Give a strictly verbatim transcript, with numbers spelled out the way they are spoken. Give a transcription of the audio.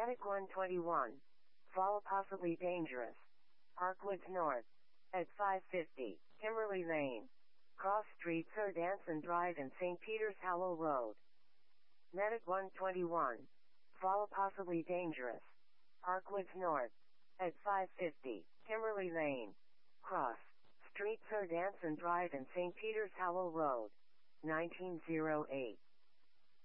Medic one twenty-one. Fall possibly dangerous. Parkwoods North. At five fifty, Kimberly Lane. Cross Street Sir Danson Drive and Saint Peter's Hollow Road. Medic one twenty-one. Fall possibly dangerous. Parkwoods North. At five fifty, Kimberly Lane. Cross Street Sir Danson Drive and Saint Peter's Hollow Road. nineteen oh eight.